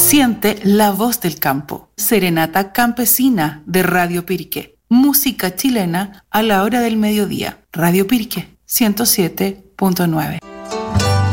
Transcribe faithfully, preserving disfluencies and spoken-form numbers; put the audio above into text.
Siente la voz del campo. Serenata campesina de Radio Piriqué. Música chilena a la hora del mediodía. Radio Piriqué ciento siete punto nueve.